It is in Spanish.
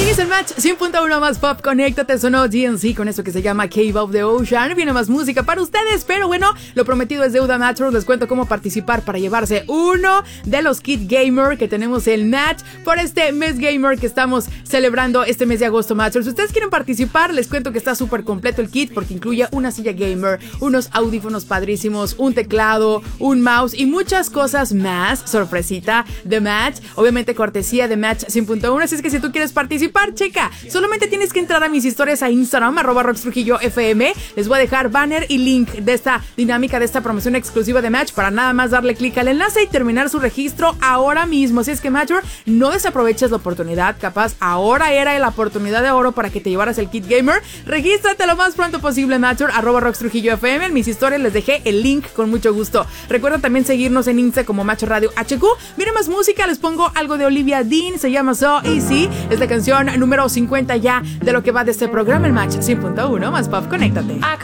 Es el Match 100.1 más pop. Conéctate, sonó GNC con eso que se llama Cave of the Ocean. Viene más música para ustedes, pero bueno, lo prometido es deuda, Matchers. Les cuento cómo participar para llevarse uno de los kit gamer que tenemos el Match por este mes gamer que estamos celebrando este mes de agosto, Matchers. Si ustedes quieren participar, les cuento que está súper completo el kit porque incluye una silla gamer, unos audífonos padrísimos, un teclado, un mouse y muchas cosas más. Sorpresita de Match, obviamente cortesía de Match 100.1. Así es que si tú quieres participar, checa, solamente tienes que entrar a mis historias a Instagram, @RoxTrujilloFM. Les voy a dejar banner y link de esta dinámica, de esta promoción exclusiva de Match, para nada más darle clic al enlace y terminar su registro ahora mismo. Así es que, Matcher, no desaproveches la oportunidad. Capaz ahora era la oportunidad de oro para que te llevaras el kit gamer. Regístrate lo más pronto posible, Matcher, @RoxTrujilloFM. En mis historias les dejé el link con mucho gusto. Recuerda también seguirnos en Insta como Match Radio HQ. Miren más música, les pongo algo de Olivia Dean, se llama So Easy. Es la canción número 50 ya de lo que va de este programa, el Match 100.1 más pop. Conéctate.